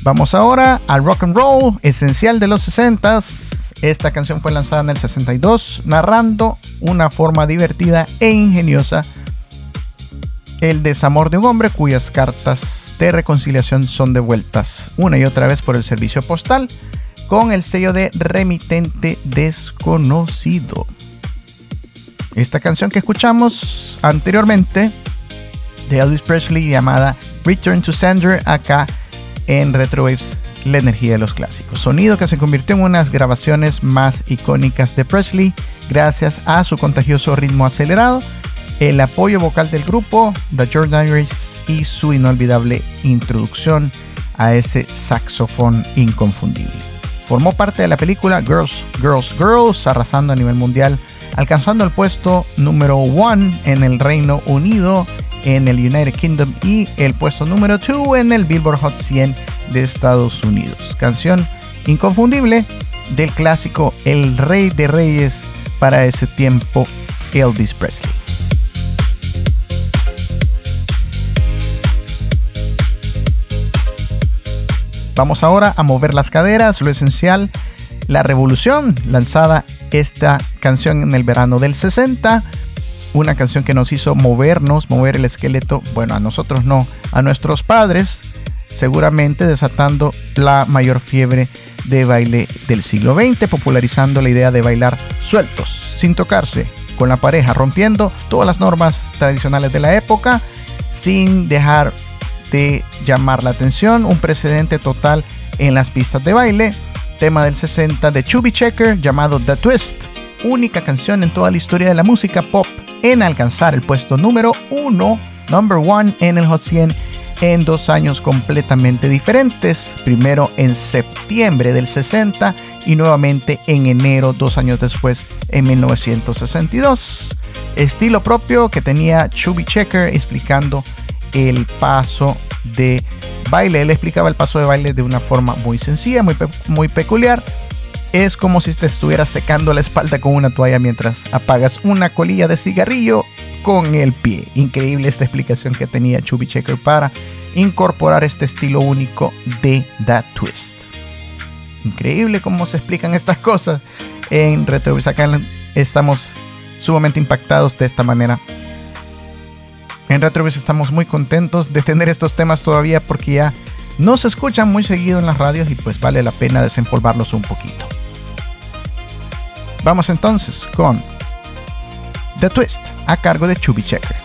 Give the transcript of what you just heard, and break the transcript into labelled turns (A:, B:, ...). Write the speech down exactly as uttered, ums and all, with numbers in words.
A: Vamos ahora al rock and roll, esencial de los sesentas. Esta canción fue lanzada en el sesenta y dos, narrando una forma divertida e ingeniosa el desamor de un hombre cuyas cartas de reconciliación son devueltas una y otra vez por el servicio postal con el sello de remitente desconocido. Esta canción que escuchamos anteriormente de Elvis Presley, llamada Return to Sender, acá en Retrowaves, la energía de los clásicos. Sonido que se convirtió en unas grabaciones más icónicas de Presley gracias a su contagioso ritmo acelerado, el apoyo vocal del grupo, The Jordanaires, y su inolvidable introducción a ese saxofón inconfundible. Formó parte de la película Girls, Girls, Girls, arrasando a nivel mundial, alcanzando el puesto número uno en el Reino Unido, en el United Kingdom, y el puesto número dos en el Billboard Hot cien de Estados Unidos. Canción inconfundible del clásico El Rey de Reyes para ese tiempo, Elvis Presley. Vamos ahora a mover las caderas, lo esencial, La Revolución, lanzada esta canción en el verano del sesenta, una canción que nos hizo movernos, mover el esqueleto, bueno, a nosotros no, a nuestros padres, seguramente desatando la mayor fiebre de baile del siglo veinte, popularizando la idea de bailar sueltos, sin tocarse, con la pareja, rompiendo todas las normas tradicionales de la época, sin dejar de llamar la atención. Un precedente total en las pistas de baile. Tema del sesenta de Chubby Checker llamado The Twist, única canción en toda la historia de la música pop en alcanzar el puesto número uno, number one en el Hot cien en dos años completamente diferentes. Primero en septiembre del sesenta y nuevamente en enero, dos años después, en mil novecientos sesenta y dos. Estilo propio que tenía Chubby Checker, explicando el paso de baile. Él explicaba el paso de baile de una forma muy sencilla, muy, pe- muy peculiar. Es como si te estuvieras secando la espalda con una toalla mientras apagas una colilla de cigarrillo con el pie. Increíble esta explicación que tenía Chubby Checker para incorporar este estilo único de The Twist. Increíble cómo se explican estas cosas en Retrovis. Acá estamos sumamente impactados de esta manera. En Retrovis estamos muy contentos de tener estos temas todavía, porque ya no se escuchan muy seguido en las radios y pues vale la pena desempolvarlos un poquito. Vamos entonces con The Twist a cargo de Chubby Checker.